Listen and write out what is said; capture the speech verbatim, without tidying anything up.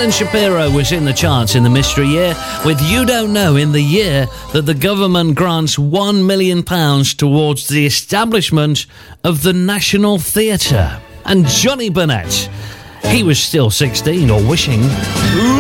Ben Shapiro was in the charts in the mystery year with You Don't Know in the year that the government grants one million pounds towards the establishment of the National Theatre. And Johnny Burnett, he was still sixteen or wishing.